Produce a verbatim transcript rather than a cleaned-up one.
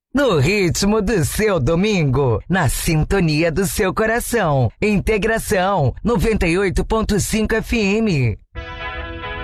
No ritmo do seu domingo, na sintonia do seu coração. Integração noventa e oito ponto cinco F M.